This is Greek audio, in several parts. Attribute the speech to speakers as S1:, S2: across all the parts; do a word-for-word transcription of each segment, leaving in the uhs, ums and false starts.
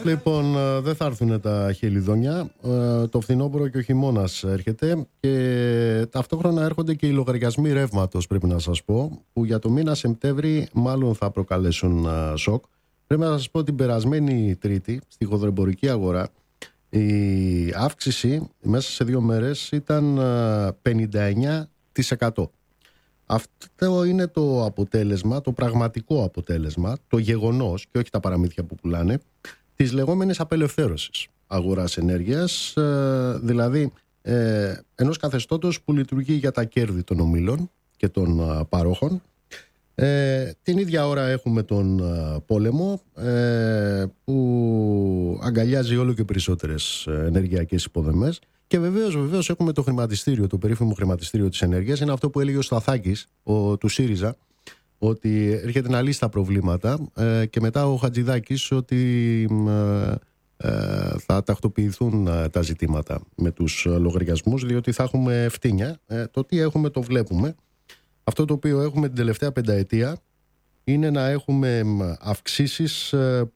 S1: Λοιπόν, δεν θα έρθουν τα χελιδόνια. Το φθινόπωρο και ο χειμώνας έρχεται και ταυτόχρονα έρχονται και οι λογαριασμοί ρεύματος, πρέπει να σας πω, που για το μήνα Σεπτέμβρη μάλλον θα προκαλέσουν σοκ. Πρέπει να σας πω την περασμένη Τρίτη στη χονδροεμπορική αγορά η αύξηση μέσα σε δύο μέρες ήταν πενήντα εννέα τοις εκατό. Αυτό είναι το αποτέλεσμα, το πραγματικό αποτέλεσμα, το γεγονός και όχι τα παραμύθια που πουλάνε, της λεγόμενης απελευθέρωσης αγοράς ενέργειας, δηλαδή ε, ενός καθεστώτος που λειτουργεί για τα κέρδη των ομίλων και των παρόχων. Ε, την ίδια ώρα έχουμε τον πόλεμο ε, που αγκαλιάζει όλο και περισσότερες ενεργειακές υποδομές. Και βεβαίως, βεβαίως έχουμε το χρηματιστήριο, το περίφημο χρηματιστήριο της ενέργειας. Είναι αυτό που έλεγε ο Σταθάκης, ο, του ΣΥΡΙΖΑ, ότι έρχεται να λύσει τα προβλήματα ε, και μετά ο Χατζηδάκης ότι ε, ε, θα τακτοποιηθούν ε, τα ζητήματα με τους λογαριασμούς, διότι θα έχουμε ευθύνια. Ε, το τι έχουμε το βλέπουμε. Αυτό το οποίο έχουμε την τελευταία πενταετία είναι να έχουμε αυξήσεις ε,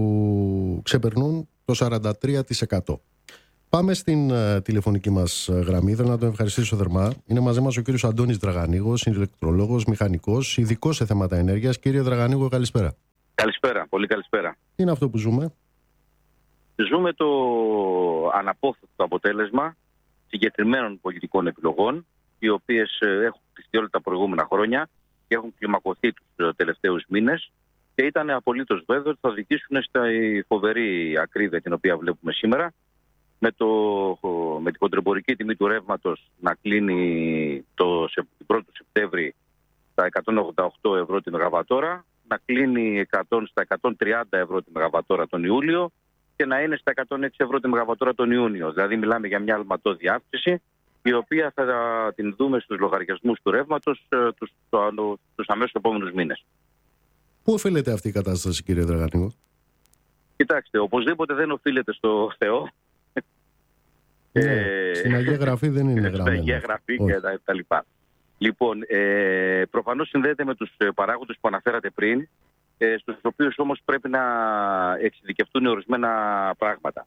S1: που ξεπερνούν το σαράντα τρία τοις εκατό. Πάμε στην uh, τηλεφωνική μας γραμμή. Θέλω να τον ευχαριστήσω θερμά. Είναι μαζί μας ο κύριος Αντώνης Δραγανίγος, ηλεκτρολόγος, μηχανικός, ειδικός σε θέματα ενέργειας. Κύριε Δραγανίγο, καλησπέρα.
S2: Καλησπέρα, πολύ καλησπέρα.
S1: Τι είναι αυτό που ζούμε?
S2: Ζούμε το αναπόφευκτο αποτέλεσμα συγκεκριμένων πολιτικών επιλογών, οι οποίες έχουν πιστεί όλα τα προηγούμενα χρόνια και έχουν κλιμακωθεί τους τελευταίους μήνες και ήταν απολύτως βέβαιο ότι θα οδηγήσουν στη φοβερή ακρίβεια την οποία βλέπουμε σήμερα. Με, το, με την χονδροεμπορική τιμή του ρεύματος να κλείνει το πρώτο Σεπτέμβρη στα εκατόν ογδόντα οκτώ ευρώ τη μεγαβατόρα, να κλείνει εκατό, στα εκατόν τριάντα ευρώ τη μεγαβατόρα τον Ιούλιο και να είναι στα εκατόν έξι ευρώ τη μεγαβατόρα τον Ιούνιο. Δηλαδή μιλάμε για μια αλματώδη αύξηση, η οποία θα την δούμε στους λογαριασμούς του ρεύματος τους, τους αμέσως επόμενους μήνες.
S1: Πού οφείλεται αυτή η κατάσταση, κύριε Δραγανίγο?
S2: Κοιτάξτε, οπωσδήποτε δεν οφείλεται στο Θεό.
S1: Ναι, ε, στην Αγία Γραφή δεν είναι γραμμένο.
S2: Στην Αγία Γραφή και τα, τα λοιπά. Λοιπόν, ε, προφανώς συνδέεται με τους παράγοντες που αναφέρατε πριν, ε, στους οποίους όμως πρέπει να εξειδικευτούν ορισμένα πράγματα.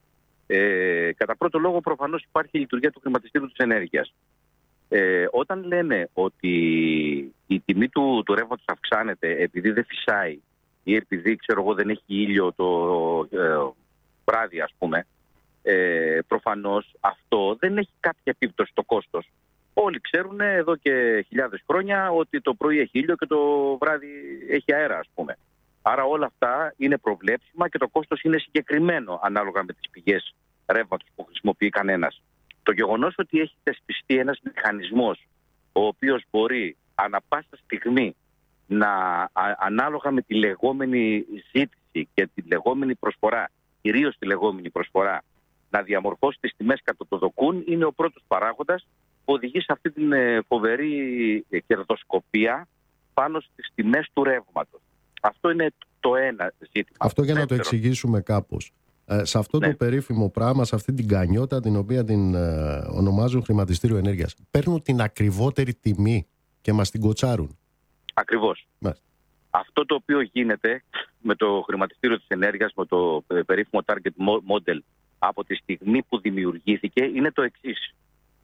S2: Ε, κατά πρώτο λόγο, προφανώς υπάρχει η λειτουργία του χρηματιστήριου της ενέργειας. Ε, όταν λένε ότι η τιμή του, του ρεύματος αυξάνεται επειδή δεν φυσάει ή επειδή, ξέρω εγώ, δεν έχει ήλιο το ε, βράδυ, ας πούμε, Ε, προφανώς αυτό δεν έχει κάποια επίπτωση στο κόστος. Όλοι ξέρουν εδώ και χιλιάδες χρόνια ότι το πρωί έχει ήλιο και το βράδυ έχει αέρα, ας πούμε. Άρα όλα αυτά είναι προβλέψιμα και το κόστος είναι συγκεκριμένο ανάλογα με τις πηγές ρεύματος που χρησιμοποιεί κανένας. Το γεγονός ότι έχει θεσπιστεί ένας μηχανισμός ο οποίος μπορεί ανα πάσα στιγμή να α, ανάλογα με τη λεγόμενη ζήτηση και τη λεγόμενη προσφορά, κυρίως τη λεγόμενη προσφορά, να διαμορφώσει τις τιμές κατά το δοκούν, είναι ο πρώτος παράγοντας που οδηγεί σε αυτή την φοβερή κερδοσκοπία πάνω στις τιμές του ρεύματος. Αυτό είναι το ένα ζήτημα.
S1: Αυτό για να το εξηγήσουμε κάπως. Ε, σε αυτό ναι. το περίφημο πράγμα, σε αυτή την κανιότα την οποία την ε, ονομάζουν χρηματιστήριο ενέργειας, παίρνουν την ακριβότερη τιμή και μας την κοτσάρουν.
S2: Ακριβώς. Ναι. Αυτό το οποίο γίνεται με το χρηματιστήριο της ενέργειας, με το περίφημο target model, από τη στιγμή που δημιουργήθηκε είναι το εξής.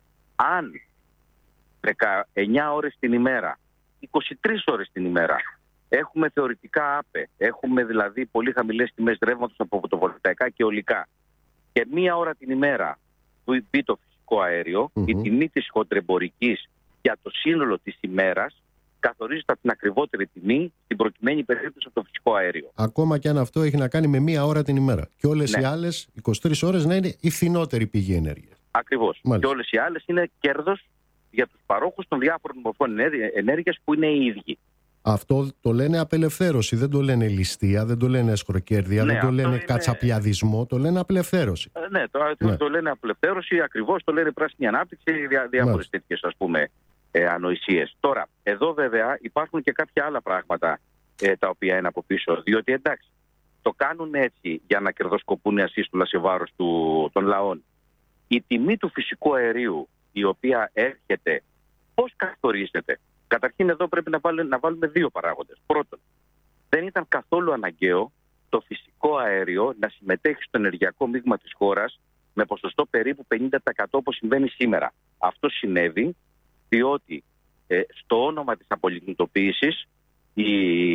S2: Αν δεκαεννιά ώρες την ημέρα, είκοσι τρεις ώρες την ημέρα έχουμε θεωρητικά άπε, έχουμε δηλαδή πολύ χαμηλές τιμές ρεύματος από φωτοβολταϊκά και αιωλικά και μία ώρα την ημέρα που μπει το φυσικό αέριο, mm-hmm. η τιμή της χοντρεμπορικής για το σύνολο της ημέρας καθορίζεται από την ακριβότερη τιμή, στην προκειμένη περίπτωση από το φυσικό αέριο.
S1: Ακόμα και αν αυτό έχει να κάνει με μία ώρα την ημέρα. Και όλες ναι. οι άλλες είκοσι τρεις ώρες να είναι η φθηνότερη πηγή ενέργειας.
S2: Ακριβώς. Μάλιστα. Και όλες οι άλλες είναι κέρδος για τους παρόχους των διάφορων μορφών ενέργειας που είναι οι ίδιοι.
S1: Αυτό το λένε απελευθέρωση. Δεν το λένε ληστεία, δεν το λένε εσχροκέρδεια, ναι, δεν το λένε είναι... κατσαπιαδισμό, το λένε απελευθέρωση.
S2: Ε, ναι, το, ναι, το λένε απελευθέρωση, ακριβώς το λένε πράσινη ανάπτυξη, διά, διάφορες τέτοιες, ας πούμε, ε, ανοησίες. Τώρα, εδώ βέβαια υπάρχουν και κάποια άλλα πράγματα ε, τα οποία είναι από πίσω. Διότι εντάξει, το κάνουν έτσι για να κερδοσκοπούν ασύστολα σε βάρος του, των λαών. Η τιμή του φυσικού αερίου, η οποία έρχεται, πώς καθορίζεται? Καταρχήν εδώ πρέπει να βάλουμε, να βάλουμε δύο παράγοντες. Πρώτον, δεν ήταν καθόλου αναγκαίο το φυσικό φυσικό αέριο να συμμετέχει στο ενεργειακό μείγμα της χώρας με ποσοστό περίπου πενήντα τοις εκατό όπως συμβαίνει σήμερα. Αυτό συνέβη διότι ε, στο όνομα της απολιγνητοποίησης η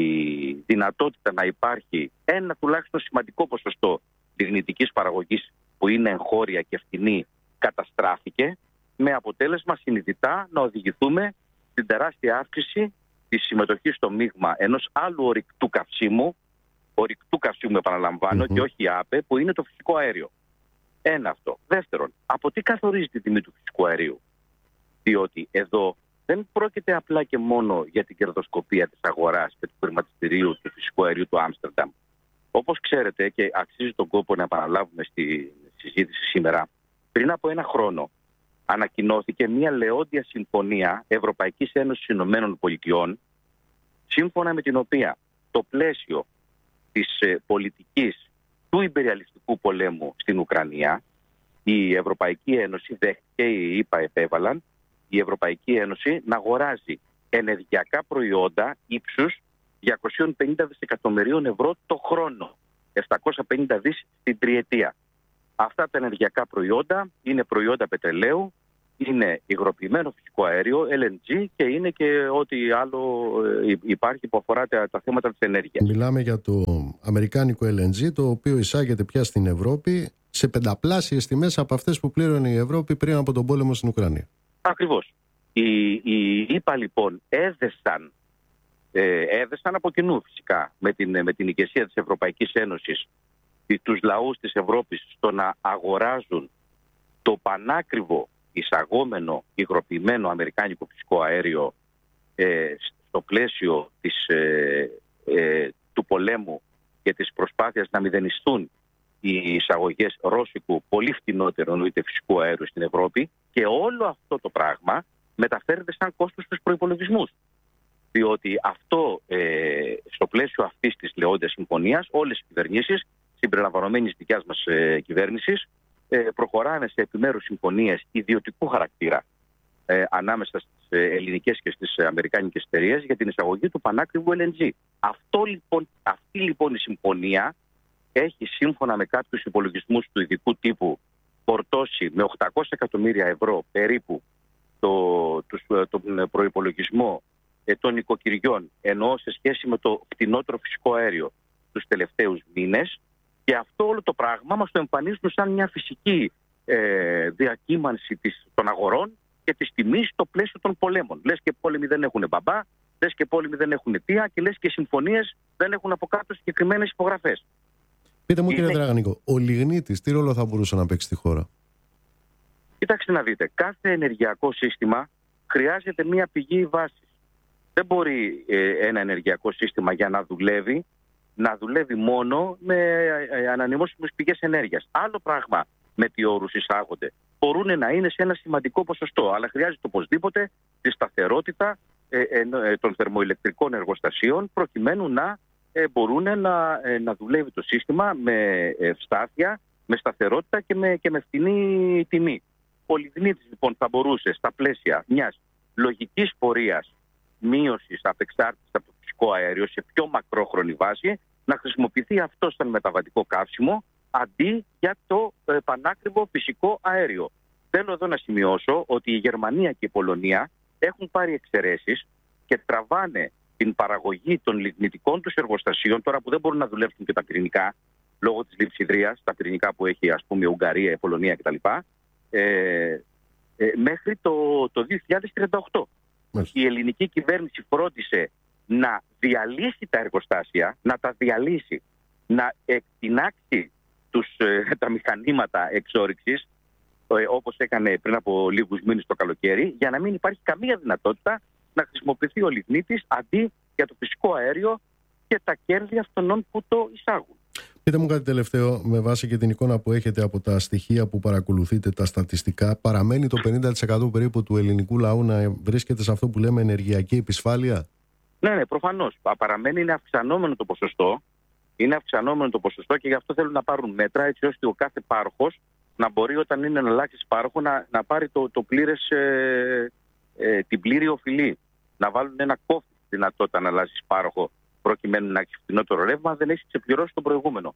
S2: δυνατότητα να υπάρχει ένα τουλάχιστον σημαντικό ποσοστό λιγνητικής παραγωγής που είναι εγχώρια και φτηνή καταστράφηκε, με αποτέλεσμα συνειδητά να οδηγηθούμε στην τεράστια αύξηση της συμμετοχής στο μείγμα ενός άλλου ορυκτού καυσίμου, ορυκτού καυσίμου επαναλαμβάνω, mm-hmm. και όχι ΑΠΕ, που είναι το φυσικό αέριο. Ένα αυτό. Δεύτερον, από τι καθορίζει τη τιμή του φυσικού αερίου? Διότι εδώ δεν πρόκειται απλά και μόνο για την κερδοσκοπία της αγοράς και του χρηματιστηρίου του φυσικού αερίου του Άμστερνταμ. Όπως ξέρετε, και αξίζει τον κόπο να επαναλάβουμε στη συζήτηση σήμερα, πριν από ένα χρόνο ανακοινώθηκε μια λεόντια συμφωνία Ευρωπαϊκής Ένωσης Ηνωμένων Πολιτειών, σύμφωνα με την οποία το πλαίσιο της ε, πολιτικής του ιμπεριαλιστικού πολέμου στην Ουκρανία, η Ευρωπαϊκή Ένωση δέχτηκε, οι ΗΠΑ επέβαλαν, η Ευρωπαϊκή Ένωση να αγοράζει ενεργειακά προϊόντα ύψους διακόσια πενήντα δισεκατομμυρίων ευρώ το χρόνο, επτακόσια πενήντα δις την τριετία. Αυτά τα ενεργειακά προϊόντα είναι προϊόντα πετρελαίου, είναι υγροποιημένο φυσικό αέριο, ελ εν τζι και είναι και ό,τι άλλο υπάρχει που αφορά τα, τα θέματα της ενέργειας.
S1: Μιλάμε για το αμερικάνικο ελ εν τζι, το οποίο εισάγεται πια στην Ευρώπη σε πενταπλάσιες τιμές από αυτές που πλήρωνε η Ευρώπη πριν από τον πόλεμο στην Ουκρανία.
S2: Ακριβώς. Οι, οι ΗΠΑ λοιπόν έδεσαν, ε, έδεσαν από κοινού φυσικά με την, με την ηγεσία της Ευρωπαϊκής Ένωσης τους λαούς της Ευρώπης στο να αγοράζουν το πανάκριβο εισαγόμενο υγροποιημένο αμερικάνικο φυσικό αέριο ε, στο πλαίσιο της, ε, ε, του πολέμου και της προσπάθειας να μηδενιστούν οι εισαγωγές ρώσικου πολύ φτηνότερου εννοείται φυσικού αέριου στην Ευρώπη, και όλο αυτό το πράγμα μεταφέρεται σαν κόστος στους προϋπολογισμούς. Διότι αυτό ε, στο πλαίσιο αυτής της λεόντιας συμφωνίας όλες οι κυβερνήσεις συμπεριλαμβανομένης δικιάς μας ε, κυβέρνησης ε, προχωράνε σε επιμέρους συμφωνίες ιδιωτικού χαρακτήρα ε, ανάμεσα στις ε, ελληνικές και στις ε, αμερικάνικες εταιρείες για την εισαγωγή του πανάκριβου ελ εν τζι. Αυτό, λοιπόν, αυτή λοιπόν η συμφωνία έχει σύμφωνα με κάποιους υπολογισμούς του ειδικού τύπου φορτώσει με οκτακόσια εκατομμύρια ευρώ περίπου το, το, τον προϋπολογισμό ε, των οικοκυριών, ενώ σε σχέση με το φτηνότερο φυσικό αέριο τους τελευταίους μήνες. Και αυτό όλο το πράγμα μας το εμφανίζουν σαν μια φυσική ε, διακύμανση της, των αγορών και της τιμής στο πλαίσιο των πολέμων. Λες και πόλεμοι δεν έχουν μπαμπά, λες και πόλεμοι δεν έχουν αιτία και λες και συμφωνίες δεν έχουν από κάτω συγκεκριμένες υπογραφές.
S1: Πείτε μου Είναι... κύριε Δραγανίκο, ο λιγνίτης τι ρόλο θα μπορούσε να παίξει στη χώρα?
S2: Κοιτάξτε να δείτε, κάθε ενεργειακό σύστημα χρειάζεται μια πηγή βάσης. Δεν μπορεί ε, ένα ενεργειακό σύστημα για να δουλεύει να δουλεύει μόνο με ανανεώσιμες πηγές ενέργειας. Άλλο πράγμα με τι όρους εισάγονται. Μπορούν να είναι σε ένα σημαντικό ποσοστό, αλλά χρειάζεται οπωσδήποτε τη σταθερότητα ε, ε, των θερμοηλεκτρικών εργοστασίων προκειμένου να ε, μπορούν να, ε, να δουλεύει το σύστημα με ευστάθεια, με σταθερότητα και με, και με φθηνή τιμή. Ο λιγνίτης λοιπόν θα μπορούσε στα πλαίσια μιας λογικής πορείας μείωσης απεξάρτησης από το φυσικό αέριο σε πιο μακρόχρονη βάση να χρησιμοποιηθεί αυτό σαν μεταβατικό καύσιμο αντί για το ε, πανάκριβο φυσικό αέριο. Θέλω εδώ να σημειώσω ότι η Γερμανία και η Πολωνία έχουν πάρει εξαιρέσεις και τραβάνε την παραγωγή των λιγνητικών τους εργοστασίων, τώρα που δεν μπορούν να δουλεύουν και τα πυρηνικά λόγω της λειψιδρίας, τα πυρηνικά που έχει ας πούμε η Ουγγαρία, η Πολωνία κτλ. Ε, ε, μέχρι το, το δύο χιλιάδες τριάντα οκτώ. Μάλιστα. Η ελληνική κυβέρνηση φρόντισε να διαλύσει τα εργοστάσια, να τα διαλύσει, να εκτινάξει τους, ε, τα μηχανήματα εξόρυξης, ε, όπως έκανε πριν από λίγους μήνες το καλοκαίρι, για να μην υπάρχει καμία δυνατότητα να χρησιμοποιηθεί ο λιγνίτης αντί για το φυσικό αέριο και τα κέρδη αυτών που το εισάγουν.
S1: Πείτε μου κάτι τελευταίο, με βάση και την εικόνα που έχετε από τα στοιχεία που παρακολουθείτε, τα στατιστικά, παραμένει το πενήντα τοις εκατό περίπου του ελληνικού λαού να βρίσκεται σε αυτό που λέμε ενεργειακή επισφάλεια?
S2: Ναι, ναι, προφανώς. Παραμένει, είναι αυξανόμενο το ποσοστό. Είναι αυξανόμενο το ποσοστό και γι' αυτό θέλουν να πάρουν μέτρα έτσι ώστε ο κάθε πάροχος να μπορεί όταν είναι να αλλάξει πάροχο να, να πάρει το, το πλήρες, ε, ε, την πλήρη οφειλή. Να βάλουν ένα κόφι δυνατότητα να αλλάζει πάροχο προκειμένου να έχει φθηνότερο ρεύμα, δεν έχει ξεπληρώσει τον προηγούμενο.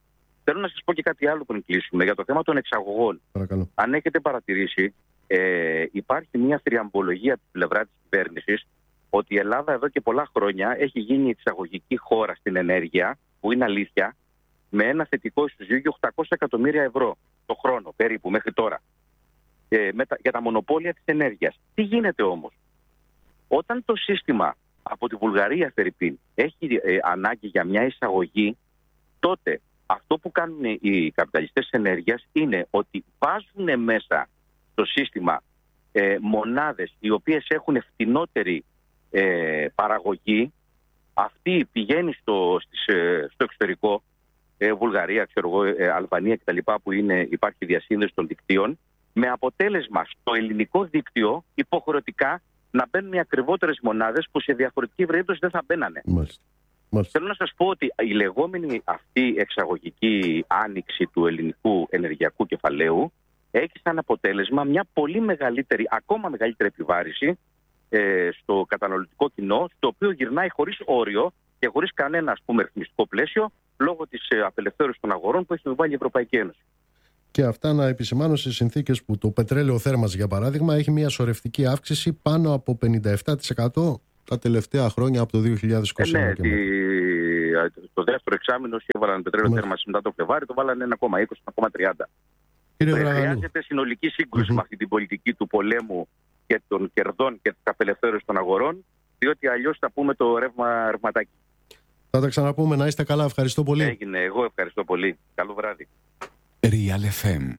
S2: Θέλω να σας πω και κάτι άλλο πριν κλείσουμε για το θέμα των εξαγωγών.
S1: Παρακαλώ.
S2: Αν έχετε παρατηρήσει, ε, υπάρχει μια θριαμβολογία από την πλευρά της κυβέρνησης ότι η Ελλάδα εδώ και πολλά χρόνια έχει γίνει εξαγωγική χώρα στην ενέργεια, που είναι αλήθεια, με ένα θετικό ισοζύγιο οκτακόσια εκατομμύρια ευρώ το χρόνο περίπου μέχρι τώρα. Ε, με τα, για τα μονοπόλια της ενέργειας. Τι γίνεται όμως? Όταν το σύστημα από τη Βουλγαρία, φερειπίν, έχει ε, ανάγκη για μια εισαγωγή, τότε αυτό που κάνουν οι καπιταλιστές της ενέργειας είναι ότι βάζουν μέσα στο σύστημα ε, μονάδες οι οποίες έχουν φτηνότερη ε, παραγωγή. Αυτή πηγαίνει στο, στις, ε, στο εξωτερικό, ε, Βουλγαρία, ξέρω εγώ, ε, Αλβανία κτλ. Που είναι, υπάρχει διασύνδεση των δικτύων, με αποτέλεσμα στο ελληνικό δίκτυο υποχρεωτικά να μπαίνουν οι ακριβότερες μονάδες που σε διαφορετική περίπτωση δεν θα μπαίνανε.
S1: Μάλιστα. Μάλιστα.
S2: Θέλω να σας πω ότι η λεγόμενη αυτή εξαγωγική άνοιξη του ελληνικού ενεργειακού κεφαλαίου έχει σαν αποτέλεσμα μια πολύ μεγαλύτερη, ακόμα μεγαλύτερη επιβάρηση ε, στο καταναλωτικό κοινό, το οποίο γυρνάει χωρίς όριο και χωρίς κανένα, ας πούμε, ρυθμιστικό πλαίσιο, λόγω της ε, απελευθέρωσης των αγορών που έχει επιβάλει η Ευρωπαϊκή Ένωση.
S1: Και αυτά να επισημάνω σε συνθήκες που το πετρέλαιο θέρμας, για παράδειγμα, έχει μια σωρευτική αύξηση πάνω από πενήντα επτά τοις εκατό τα τελευταία χρόνια από το δύο χιλιάδες είκοσι ένα.
S2: Ε, ναι, τη... το δεύτερο εξάμηνο έβαλαν πετρέλαιο θέρμας μετά το Φλεβάρι, το βάλανε ένα κόμμα είκοσι, ένα κόμμα τριάντα. Χρειάζεται συνολική σύγκρουση mm-hmm. με αυτή την πολιτική του πολέμου και των κερδών και της απελευθέρωσης των αγορών, διότι αλλιώς θα πούμε το ρεύμα ρευματάκι.
S1: Θα τα ξαναπούμε. Να είστε καλά. Ευχαριστώ πολύ.
S2: Έγινε. Εγώ ευχαριστώ πολύ. Καλό βράδυ.
S3: Real εφ εμ.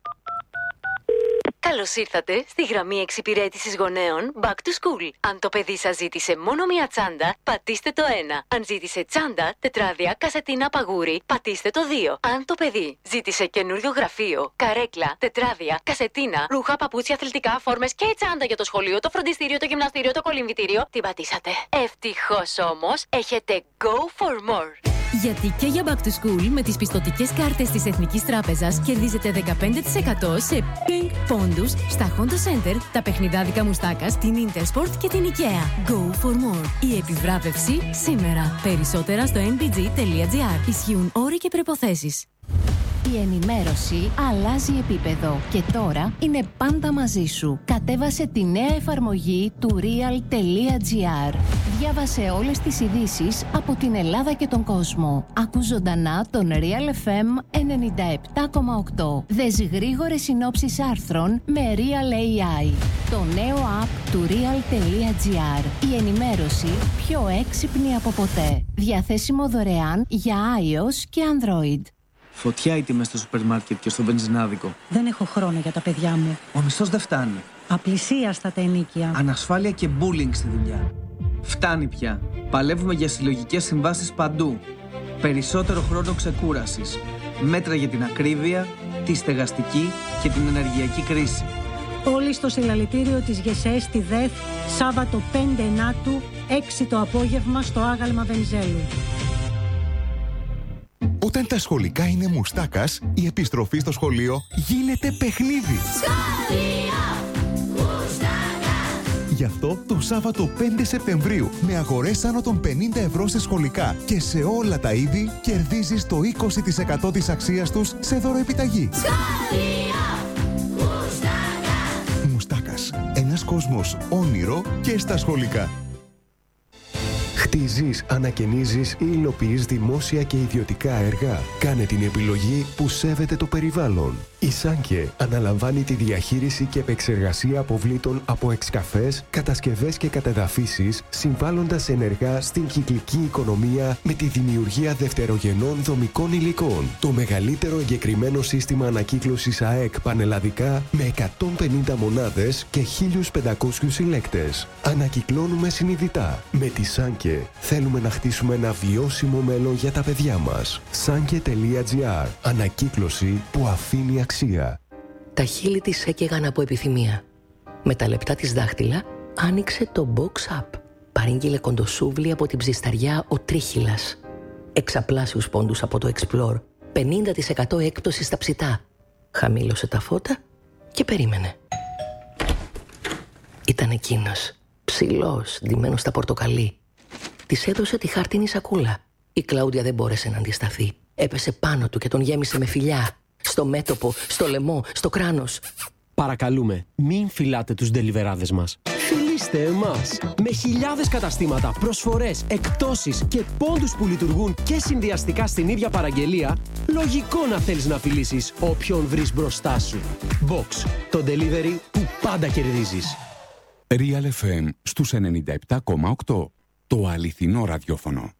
S4: Καλώς ήρθατε στη γραμμή εξυπηρέτησης γονέων Back to School. Αν το παιδί σας ζήτησε μόνο μία τσάντα, πατήστε το ένα. Αν ζήτησε τσάντα, τετράδια, κασετίνα, παγούρι, πατήστε το δύο. Αν το παιδί ζήτησε καινούριο γραφείο, καρέκλα, τετράδια, κασετίνα, ρούχα, παπούτσια, αθλητικά, φόρμες και τσάντα για το σχολείο, το φροντιστήριο, το γυμναστήριο, το κολυμβητήριο, την πατήσατε. Ευτυχώς όμως, έχετε Go for More.
S5: Γιατί και για Back to School με τις πιστωτικές κάρτες της Εθνικής Τράπεζας κερδίζετε δεκαπέντε τοις εκατό σε Pink πόντους στα Honda Center, τα παιχνιδάδικα Μουστάκας, την Intersport και την IKEA. Go for more. Η επιβράβευση σήμερα. Περισσότερα στο εν μπι τζι τελεία τζι άρ. Ισχύουν όροι και προϋποθέσεις.
S6: Η ενημέρωση αλλάζει επίπεδο και τώρα είναι πάντα μαζί σου. Κατέβασε τη νέα εφαρμογή του real τελεία τζι άρ. Διάβασε όλες τις ειδήσεις από την Ελλάδα και τον κόσμο. Ακού ζωντανά τον Real εφ εμ ενενήντα επτά κόμμα οκτώ. Δες γρήγορες συνόψεις άρθρων με Real έι άι. Το νέο app του real τελεία τζι άρ. Η ενημέρωση πιο έξυπνη από ποτέ. Διαθέσιμο δωρεάν για iOS και Android.
S7: Φωτιά οι τιμές στο σούπερ μάρκετ και στο βενζινάδικο.
S8: Δεν έχω χρόνο για τα παιδιά μου.
S7: Ο μισθός δεν φτάνει.
S8: Απλησίαστα τα ενοίκια.
S7: Ανασφάλεια και bullying στη δουλειά. Φτάνει πια. Παλεύουμε για συλλογικές συμβάσεις παντού. Περισσότερο χρόνο ξεκούρασης. Μέτρα για την ακρίβεια, τη στεγαστική και την ενεργειακή κρίση.
S8: Όλοι στο συλλαλητήριο της ΓΕΣΕ στη ΔΕΘ, Σάββατο πέντε Ενάτου, έξι το απόγευμα στο άγαλμα Βενιζέλου.
S3: Όταν τα σχολικά είναι μουστάκας, η επιστροφή στο σχολείο γίνεται παιχνίδι. Σχολείο Μουστάκα. Γι' αυτό το Σάββατο πέντε Σεπτεμβρίου, με αγορές άνω των πενήντα ευρώ σε σχολικά και σε όλα τα είδη, κερδίζεις το είκοσι τοις εκατό της αξίας τους σε δωροεπιταγή. Σχολείο Μουστάκα. Μουστάκας. Ένας κόσμος όνειρο και στα σχολικά. Χτίζεις, ανακαινίζεις ή υλοποιείς δημόσια και ιδιωτικά έργα. Κάνε την επιλογή που σέβεται το περιβάλλον. Η Σάνκε αναλαμβάνει τη διαχείριση και επεξεργασία αποβλήτων από εξκαφές, κατασκευές και κατεδαφίσεις, συμβάλλοντας ενεργά στην κυκλική οικονομία με τη δημιουργία δευτερογενών δομικών υλικών. Το μεγαλύτερο εγκεκριμένο σύστημα ανακύκλωσης ΑΕΚ πανελλαδικά με εκατόν πενήντα μονάδες και χίλιους πεντακόσιους συλλέκτες. Ανακυκλώνουμε συνειδητά. Με τη Σάνκε θέλουμε να χτίσουμε ένα βιώσιμο μέλλον για τα παιδιά μας. Σάνκε τελεία τζι άρ. Ανακύκλωση που αφήνει αξία.
S9: Τα χείλη της έκαιγαν από επιθυμία. Με τα λεπτά της δάχτυλα άνοιξε το Box Up. Παρήγγειλε κοντοσούβλι από την ψισταριά ο Τρίχυλας. Εξαπλάσιους πόντους από το Explore. πενήντα τοις εκατό έκπτωση στα ψητά. Χαμήλωσε τα φώτα και περίμενε. Ήταν εκείνος, ψηλός, ντυμένος στα πορτοκαλί. Της έδωσε τη χάρτινη σακούλα. Η Κλάουδια δεν μπόρεσε να αντισταθεί. Έπεσε πάνω του και τον γέμισε με φιλιά. Στο μέτωπο, στο λαιμό, στο κράνος.
S10: Παρακαλούμε, μην φυλάτε τους ντελιβεράδες μας. Φιλήστε εμάς! Με χιλιάδες καταστήματα, προσφορές, εκπτώσεις και πόντους που λειτουργούν και συνδυαστικά στην ίδια παραγγελία, λογικό να θέλεις να φιλήσεις όποιον βρεις μπροστά σου. Box, το delivery που πάντα κερδίζεις.
S11: Real εφ εμ στους ενενήντα επτά κόμμα οκτώ, το αληθινό ραδιόφωνο.